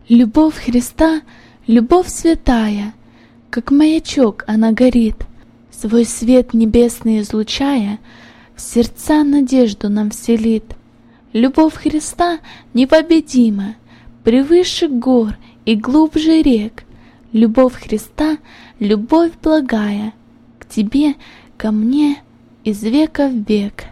Любовь Христа, любовь святая, как маячок она горит, свой свет небесный излучая, в сердца надежду нам вселит. Любовь Христа непобедима, превыше гор и глубже рек. Любовь Христа, любовь благая, к тебе, ко мне из века в век.